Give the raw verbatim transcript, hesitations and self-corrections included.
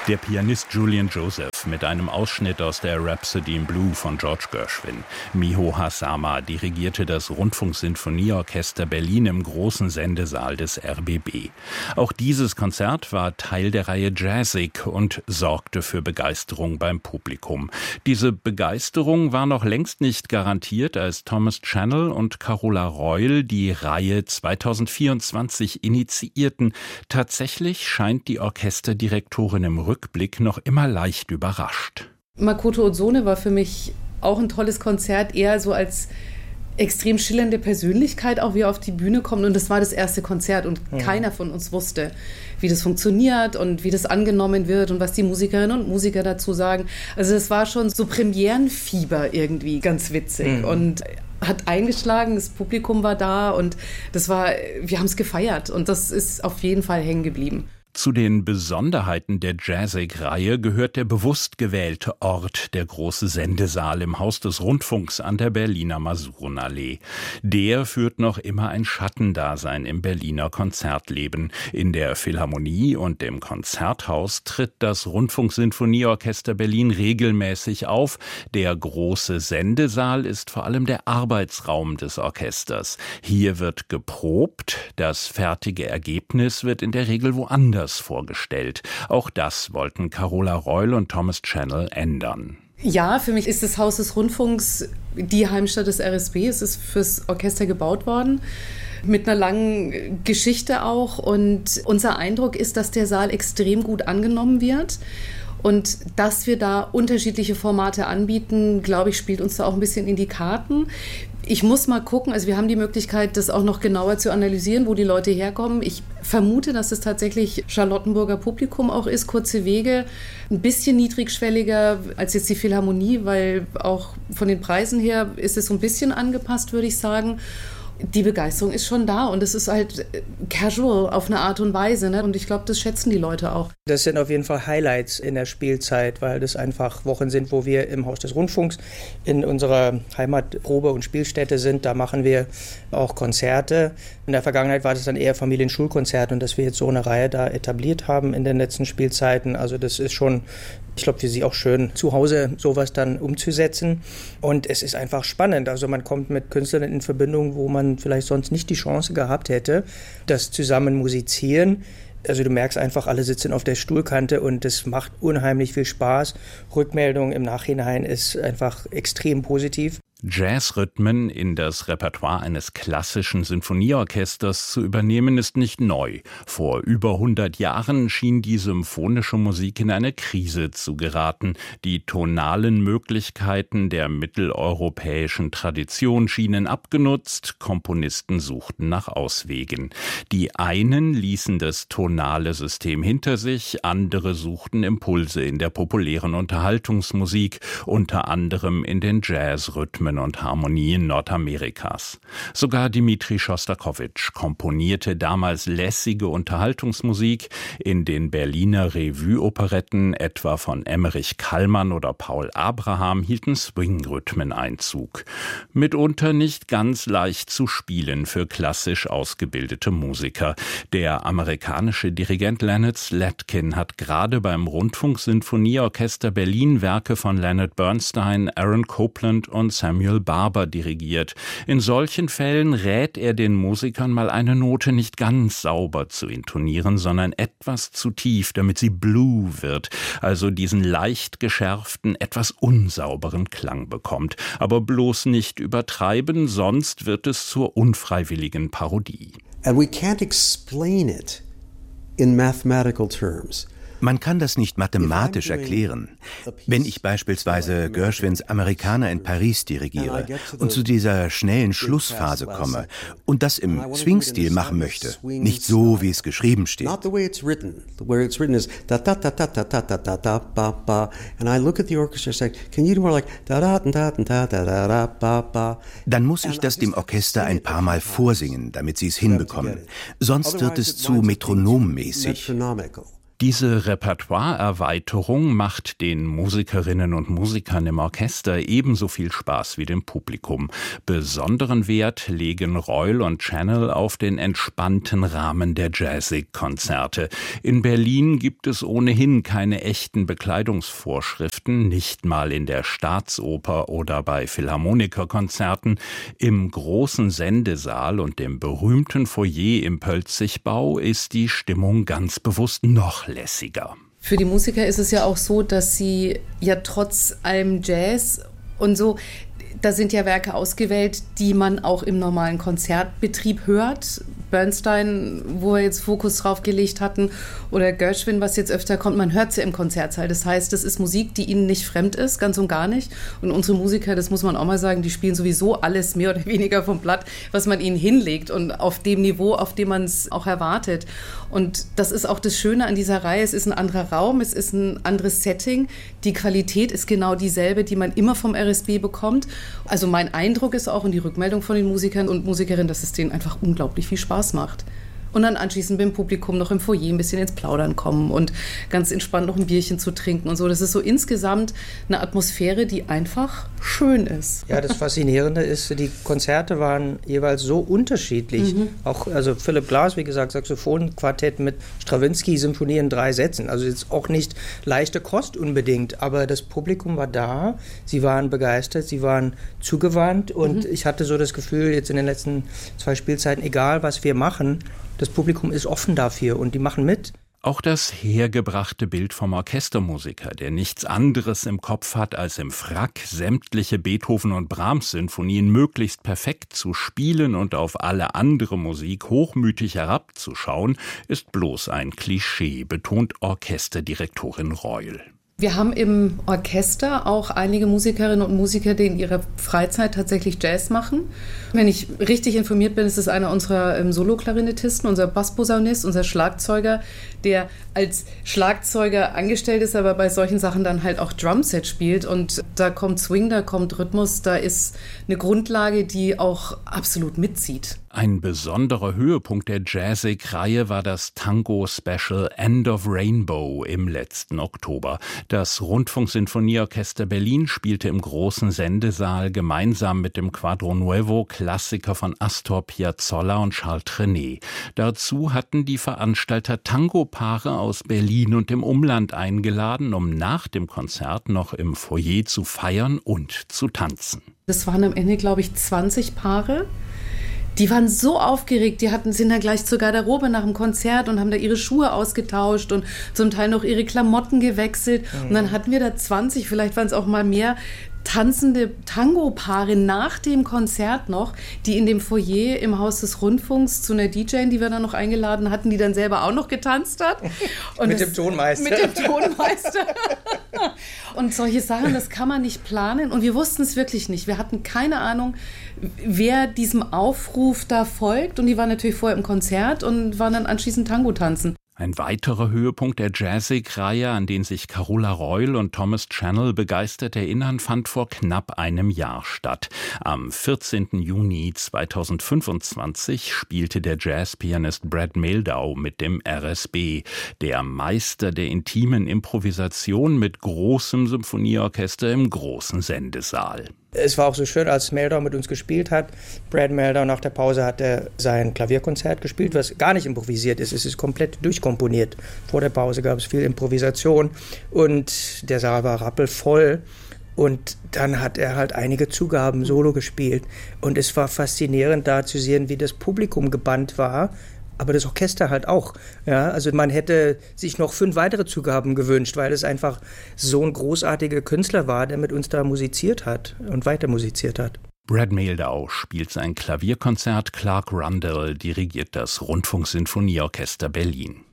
Der Pianist Julian Joseph mit einem Ausschnitt aus der Rhapsody in Blue von George Gershwin. Miho Hazama dirigierte das Rundfunksinfonieorchester Berlin im großen Sendesaal des R B B. Auch dieses Konzert war Teil der Reihe Jazzig und sorgte für Begeisterung beim Publikum. Diese Begeisterung war noch längst nicht garantiert, als Thomas Channel und Carola Reul die Reihe zweitausendvierundzwanzig initiierten. Tatsächlich scheint die Orchesterdirektorin im Rückblick noch immer leicht überrascht. Makoto Ozone war für mich auch ein tolles Konzert, eher so als extrem schillernde Persönlichkeit, auch wie er auf die Bühne kommt. Und das war das erste Konzert und ja. Keiner von uns wusste, wie das funktioniert und wie das angenommen wird und was die Musikerinnen und Musiker dazu sagen. Also es war schon so Premierenfieber irgendwie, ganz witzig. Mhm. Und hat eingeschlagen, das Publikum war da und das war, wir haben es gefeiert und das ist auf jeden Fall hängen geblieben. Zu den Besonderheiten der Jazzig-Reihe gehört der bewusst gewählte Ort, der große Sendesaal im Haus des Rundfunks an der Berliner Masurenallee. Der führt noch immer ein Schattendasein im Berliner Konzertleben. In der Philharmonie und dem Konzerthaus tritt das Rundfunksinfonieorchester Berlin regelmäßig auf. Der große Sendesaal ist vor allem der Arbeitsraum des Orchesters. Hier wird geprobt, das fertige Ergebnis wird in der Regel woanders vorgestellt. Auch das wollten Carola Reul und Thomas Channel ändern. Ja, für mich ist das Haus des Rundfunks die Heimstatt des R S B. Es ist fürs Orchester gebaut worden, mit einer langen Geschichte auch. Und unser Eindruck ist, dass der Saal extrem gut angenommen wird. Und dass wir da unterschiedliche Formate anbieten, glaube ich, spielt uns da auch ein bisschen in die Karten. Ich muss mal gucken, also wir haben die Möglichkeit, das auch noch genauer zu analysieren, wo die Leute herkommen. Ich vermute, dass es tatsächlich Charlottenburger Publikum auch ist, kurze Wege, ein bisschen niedrigschwelliger als jetzt die Philharmonie, weil auch von den Preisen her ist es so ein bisschen angepasst, würde ich sagen. Die Begeisterung ist schon da und es ist halt casual auf eine Art und Weise, ne? Und ich glaube, das schätzen die Leute auch. Das sind auf jeden Fall Highlights in der Spielzeit, weil das einfach Wochen sind, wo wir im Haus des Rundfunks in unserer Heimatprobe- und Spielstätte sind. Da machen wir auch Konzerte. In der Vergangenheit war das dann eher Familienschulkonzerte und dass wir jetzt so eine Reihe da etabliert haben in den letzten Spielzeiten. Also das ist schon, ich glaube, für Sie auch schön, zu Hause sowas dann umzusetzen. Und es ist einfach spannend. Also man kommt mit Künstlern in Verbindung, wo man vielleicht sonst nicht die Chance gehabt hätte, das zusammen musizieren. Also du merkst einfach, alle sitzen auf der Stuhlkante und es macht unheimlich viel Spaß. Rückmeldung im Nachhinein ist einfach extrem positiv. Jazzrhythmen in das Repertoire eines klassischen Sinfonieorchesters zu übernehmen, ist nicht neu. Vor über hundert Jahren schien die symphonische Musik in eine Krise zu geraten. Die tonalen Möglichkeiten der mitteleuropäischen Tradition schienen abgenutzt, Komponisten suchten nach Auswegen. Die einen ließen das tonale System hinter sich, andere suchten Impulse in der populären Unterhaltungsmusik, unter anderem in den Jazzrhythmen und Harmonien Nordamerikas. Sogar Dmitri Schostakowitsch komponierte damals lässige Unterhaltungsmusik. In den Berliner Revue-Operetten, etwa von Emmerich Kallmann oder Paul Abraham, hielten Swing-Rhythmen Einzug. Mitunter nicht ganz leicht zu spielen für klassisch ausgebildete Musiker. Der amerikanische Dirigent Leonard Slatkin hat gerade beim Rundfunksinfonieorchester Berlin Werke von Leonard Bernstein, Aaron Copland und Samuel Barber dirigiert. In solchen Fällen rät er den Musikern, mal eine Note nicht ganz sauber zu intonieren, sondern etwas zu tief, damit sie blue wird, also diesen leicht geschärften, etwas unsauberen Klang bekommt. Aber bloß nicht übertreiben, sonst wird es zur unfreiwilligen Parodie. And we can't explain it in mathematical terms. Man kann das nicht mathematisch erklären. Wenn ich beispielsweise Gershwins Amerikaner in Paris dirigiere und zu dieser schnellen Schlussphase komme und das im Swing-Stil machen möchte, nicht so, wie es geschrieben steht, dann muss ich das dem Orchester ein paar Mal vorsingen, damit sie es hinbekommen. Sonst wird es zu metronommäßig. Diese Repertoireerweiterung macht den Musikerinnen und Musikern im Orchester ebenso viel Spaß wie dem Publikum. Besonderen Wert legen Reul und Channel auf den entspannten Rahmen der Jazzig-Konzerte. In Berlin gibt es ohnehin keine echten Bekleidungsvorschriften, nicht mal in der Staatsoper oder bei Philharmonikerkonzerten. Im großen Sendesaal und dem berühmten Foyer im Pölzigbau ist die Stimmung ganz bewusst noch lässiger. Für die Musiker ist es ja auch so, dass sie ja trotz allem Jazz und so, da sind ja Werke ausgewählt, die man auch im normalen Konzertbetrieb hört. Bernstein, wo wir jetzt Fokus drauf gelegt hatten, oder Gershwin, was jetzt öfter kommt, man hört sie im Konzertsaal. Das heißt, das ist Musik, die ihnen nicht fremd ist, ganz und gar nicht. Und unsere Musiker, das muss man auch mal sagen, die spielen sowieso alles mehr oder weniger vom Blatt, was man ihnen hinlegt und auf dem Niveau, auf dem man es auch erwartet. Und das ist auch das Schöne an dieser Reihe. Es ist ein anderer Raum, es ist ein anderes Setting. Die Qualität ist genau dieselbe, die man immer vom R S B bekommt. Also mein Eindruck ist auch und die Rückmeldung von den Musikern und Musikerinnen, dass es denen einfach unglaublich viel Spaß macht. Und dann anschließend mit dem Publikum noch im Foyer ein bisschen ins Plaudern kommen und ganz entspannt noch ein Bierchen zu trinken und so. Das ist so insgesamt eine Atmosphäre, die einfach schön ist. Ja, das Faszinierende ist, die Konzerte waren jeweils so unterschiedlich. Mhm. Auch also Philip Glass, wie gesagt, Saxophonquartett mit Stravinsky, Symphonie in drei Sätzen. Also jetzt auch nicht leichte Kost unbedingt, aber das Publikum war da, sie waren begeistert, sie waren zugewandt und mhm. ich hatte so das Gefühl, jetzt in den letzten zwei Spielzeiten, egal was wir machen, das Publikum ist offen dafür und die machen mit. Auch das hergebrachte Bild vom Orchestermusiker, der nichts anderes im Kopf hat, als im Frack sämtliche Beethoven- und Brahms-Sinfonien möglichst perfekt zu spielen und auf alle andere Musik hochmütig herabzuschauen, ist bloß ein Klischee, betont Orchesterdirektorin Reul. Wir haben im Orchester auch einige Musikerinnen und Musiker, die in ihrer Freizeit tatsächlich Jazz machen. Wenn ich richtig informiert bin, ist es einer unserer ähm, Solo-Klarinettisten, unser Bassposaunist, unser Schlagzeuger, der als Schlagzeuger angestellt ist, aber bei solchen Sachen dann halt auch Drumset spielt. Und da kommt Swing, da kommt Rhythmus, da ist eine Grundlage, die auch absolut mitzieht. Ein besonderer Höhepunkt der Jazzig-Reihe war das Tango-Special End of Rainbow im letzten Oktober. Das Rundfunksinfonieorchester Berlin spielte im großen Sendesaal gemeinsam mit dem Quadro Nuevo Klassiker von Astor Piazzolla und Charles Trenet. Dazu hatten die Veranstalter Tango-Paare aus Berlin und dem Umland eingeladen, um nach dem Konzert noch im Foyer zu feiern und zu tanzen. Das waren am Ende, glaube ich, zwanzig Paare. Die waren so aufgeregt, die hatten, sind dann gleich zur Garderobe nach dem Konzert und haben da ihre Schuhe ausgetauscht und zum Teil noch ihre Klamotten gewechselt. Mhm. Und dann hatten wir da zwanzig, vielleicht waren es auch mal mehr, tanzende Tango-Paare nach dem Konzert noch, die in dem Foyer im Haus des Rundfunks zu einer D J, die wir dann noch eingeladen hatten, die dann selber auch noch getanzt hat. Und mit das, dem Tonmeister. Mit dem Tonmeister. Und solche Sachen, das kann man nicht planen. Und wir wussten es wirklich nicht. Wir hatten keine Ahnung, wer diesem Aufruf da folgt. Und die waren natürlich vorher im Konzert und waren dann anschließend Tango tanzen. Ein weiterer Höhepunkt der Jazzig-Reihe, an den sich Carola Reul und Thomas Channel begeistert erinnern, fand vor knapp einem Jahr statt. Am vierzehnten Juni zweitausendfünfundzwanzig spielte der Jazzpianist Brad Mehldau mit dem R S B, der Meister der intimen Improvisation mit großem Symphonieorchester im großen Sendesaal. Es war auch so schön, als Mehldau mit uns gespielt hat. Brad Mehldau nach der Pause hat er sein Klavierkonzert gespielt, was gar nicht improvisiert ist. Es ist komplett durchkomponiert. Vor der Pause gab es viel Improvisation und der Saal war rappelvoll. Und dann hat er halt einige Zugaben solo gespielt. Und es war faszinierend da zu sehen, wie das Publikum gebannt war. Aber das Orchester halt auch. Ja, also man hätte sich noch fünf weitere Zugaben gewünscht, weil es einfach so ein großartiger Künstler war, der mit uns da musiziert hat und weiter musiziert hat. Brad Mehldau spielt sein Klavierkonzert, Clark Rundell dirigiert das Rundfunksinfonieorchester Berlin.